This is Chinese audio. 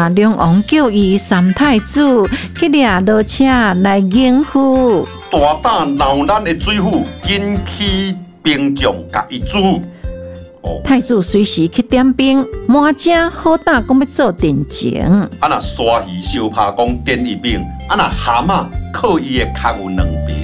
梁王叫伊三太子去掠落车来迎娶。 大胆闹咱的水府，紧起兵将甲伊煮。 太子随时去点兵，满正好打讲要做定情。 啊那鲨鱼相拍讲点一兵，啊那蛤蟆靠伊的脚有两边。